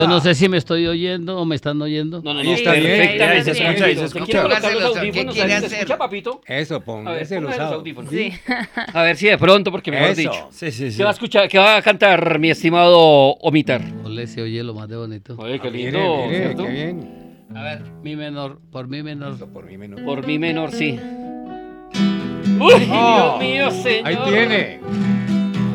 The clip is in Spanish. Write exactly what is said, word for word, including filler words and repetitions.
Yo no sé si me estoy oyendo o me están oyendo. No, no, Ahí no, está bien. perfectamente. Ahí se escucha, ahí se ¿Se escucha. quiere colocar Póngase los los- ¿qué audífonos? quiere ahí? ¿Se hacer? escucha, papito? Eso, A ver, póngase los póngase los audífonos. audífonos. Sí. A ver si de pronto, porque mejor Eso. dicho. Sí, sí, sí. ¿Qué va a escuchar? ¿Qué va a cantar mi estimado Omitar? Ole, se oye lo más de bonito. Oye, qué Ah, lindo, mire, mire, ¿cierto? qué bien. A ver, mi menor, por mi menor. Eso, por mi menú. Por mi menor, sí. Uy, Oh, Dios mío, señor. Ahí tiene.